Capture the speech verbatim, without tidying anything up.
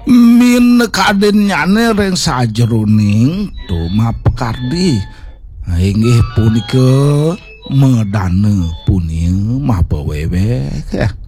min kaden nyane reng sajeroning tuh mah pekardi inggih punika medane puning mah peweweh